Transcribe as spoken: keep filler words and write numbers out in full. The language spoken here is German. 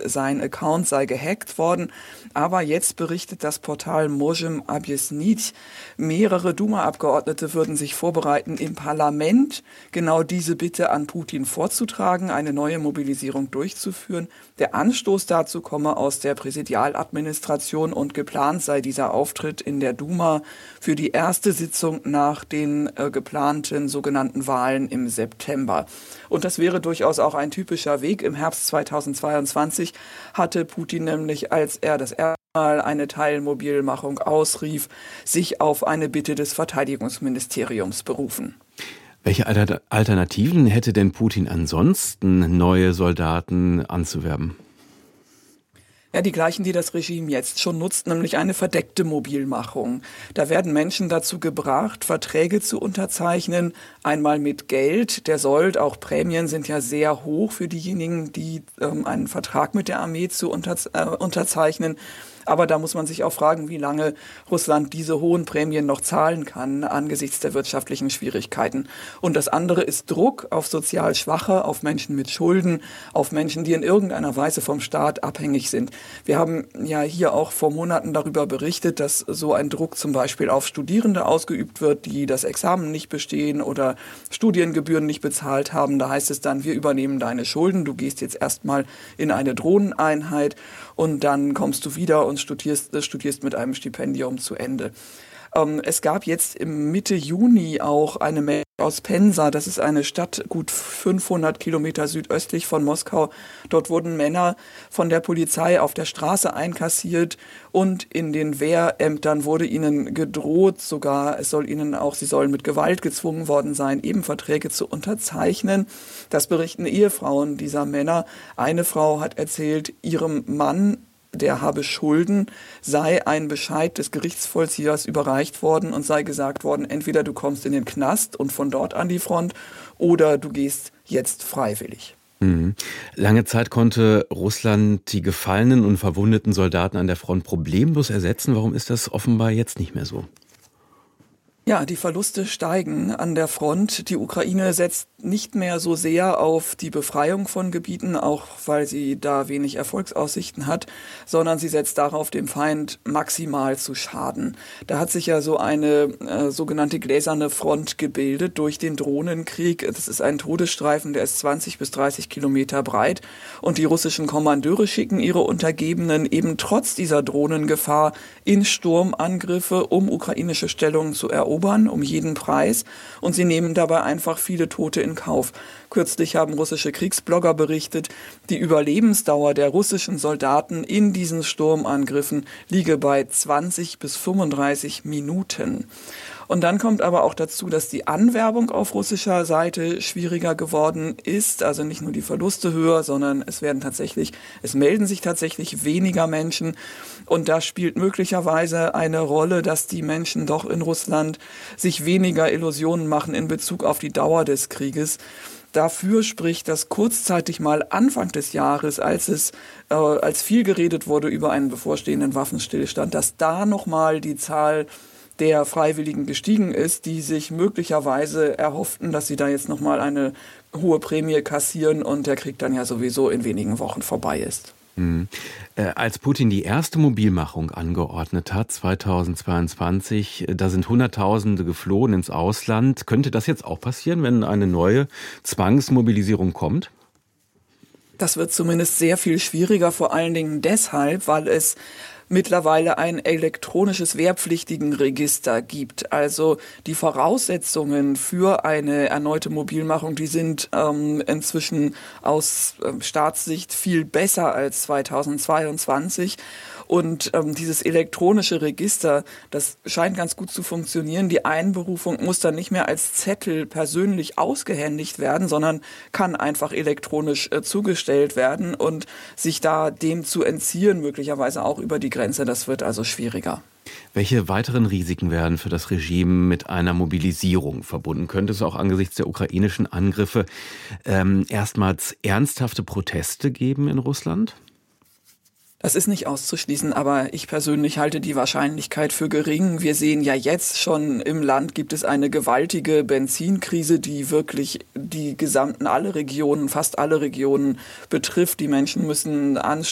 sein Account sei gehackt worden. Aber jetzt berichtet das Portal Możem Objaśnić, mehrere Duma-Abgeordnete würden sich vorbereiten, im Parlament genau diese Bitte an Putin vorzutragen, eine neue Mobilisierung durchzuführen. Der Anstoß dazu komme aus der Präsidialadministration und geplant sei dieser Auftritt in der Duma für die erste Sitzung nach den äh, geplanten sogenannten Wahlen im September. Und das wäre durchaus auch ein typischer Weg. Im Herbst zweitausendzweiundzwanzig hatte Putin nämlich, als er das erste Mal eine Teilmobilmachung ausrief, sich auf eine Bitte des Verteidigungsministeriums berufen. Welche Alternativen hätte denn Putin ansonsten, neue Soldaten anzuwerben? Ja, die gleichen, die das Regime jetzt schon nutzt, nämlich eine verdeckte Mobilmachung. Da werden Menschen dazu gebracht, Verträge zu unterzeichnen, einmal mit Geld, der Sold, auch Prämien sind ja sehr hoch für diejenigen, die ähm, einen Vertrag mit der Armee zu unter, äh, unterzeichnen. Aber da muss man sich auch fragen, wie lange Russland diese hohen Prämien noch zahlen kann angesichts der wirtschaftlichen Schwierigkeiten. Und das andere ist Druck auf sozial Schwache, auf Menschen mit Schulden, auf Menschen, die in irgendeiner Weise vom Staat abhängig sind. Wir haben ja hier auch vor Monaten darüber berichtet, dass so ein Druck zum Beispiel auf Studierende ausgeübt wird, die das Examen nicht bestehen oder Studiengebühren nicht bezahlt haben. Da heißt es dann, wir übernehmen deine Schulden, du gehst jetzt erstmal in eine Drohneneinheit und dann kommst du wieder und studierst, studierst mit einem Stipendium zu Ende. Ähm, es gab jetzt im Mitte Juni auch eine Meldung aus Pensa, das ist eine Stadt gut fünfhundert Kilometer südöstlich von Moskau. Dort wurden Männer von der Polizei auf der Straße einkassiert und in den Wehrämtern wurde ihnen gedroht, sogar es soll ihnen auch, sie sollen mit Gewalt gezwungen worden sein, eben Verträge zu unterzeichnen. Das berichten Ehefrauen dieser Männer. Eine Frau hat erzählt, ihrem Mann, der habe Schulden, sei ein Bescheid des Gerichtsvollziehers überreicht worden und sei gesagt worden, entweder du kommst in den Knast und von dort an die Front oder du gehst jetzt freiwillig. Mhm. Lange Zeit konnte Russland die gefallenen und verwundeten Soldaten an der Front problemlos ersetzen. Warum ist das offenbar jetzt nicht mehr so? Ja, die Verluste steigen an der Front. Die Ukraine setzt nicht mehr so sehr auf die Befreiung von Gebieten, auch weil sie da wenig Erfolgsaussichten hat, sondern sie setzt darauf, dem Feind maximal zu schaden. Da hat sich ja so eine äh, sogenannte gläserne Front gebildet durch den Drohnenkrieg. Das ist ein Todesstreifen, der ist zwanzig bis dreißig Kilometer breit. Und die russischen Kommandeure schicken ihre Untergebenen eben trotz dieser Drohnengefahr in Sturmangriffe, um ukrainische Stellungen zu erobern, um jeden Preis, und sie nehmen dabei einfach viele Tote in Kauf. Kürzlich haben russische Kriegsblogger berichtet, die Überlebensdauer der russischen Soldaten in diesen Sturmangriffen liege bei zwanzig bis fünfunddreißig Minuten. Und dann kommt aber auch dazu, dass die Anwerbung auf russischer Seite schwieriger geworden ist. Also nicht nur die Verluste höher, sondern es werden tatsächlich, es melden sich tatsächlich weniger Menschen. Und da spielt möglicherweise eine Rolle, dass die Menschen doch in Russland sich weniger Illusionen machen in Bezug auf die Dauer des Krieges. Dafür spricht, dass kurzzeitig mal Anfang des Jahres, als es äh, als viel geredet wurde über einen bevorstehenden Waffenstillstand, dass da nochmal die Zahl der Freiwilligen gestiegen ist, die sich möglicherweise erhofften, dass sie da jetzt nochmal eine hohe Prämie kassieren und der Krieg dann ja sowieso in wenigen Wochen vorbei ist. Mhm. Äh, als Putin die erste Mobilmachung angeordnet hat, zweitausendzweiundzwanzig, da sind Hunderttausende geflohen ins Ausland. Könnte das jetzt auch passieren, wenn eine neue Zwangsmobilisierung kommt? Das wird zumindest sehr viel schwieriger, vor allen Dingen deshalb, weil es mittlerweile ein elektronisches Wehrpflichtigenregister gibt. Also die Voraussetzungen für eine erneute Mobilmachung, die sind ähm, inzwischen aus äh, Staatssicht viel besser als zweitausendzweiundzwanzig. Und ähm, dieses elektronische Register, das scheint ganz gut zu funktionieren. Die Einberufung muss dann nicht mehr als Zettel persönlich ausgehändigt werden, sondern kann einfach elektronisch äh, zugestellt werden und sich da dem zu entziehen, möglicherweise auch über die Grenze. Das wird also schwieriger. Welche weiteren Risiken werden für das Regime mit einer Mobilisierung verbunden? Könnte es auch angesichts der ukrainischen Angriffe ähm, erstmals ernsthafte Proteste geben in Russland? Das ist nicht auszuschließen, aber ich persönlich halte die Wahrscheinlichkeit für gering. Wir sehen ja jetzt schon, im Land gibt es eine gewaltige Benzinkrise, die wirklich die gesamten, alle Regionen, fast alle Regionen betrifft. Die Menschen müssen an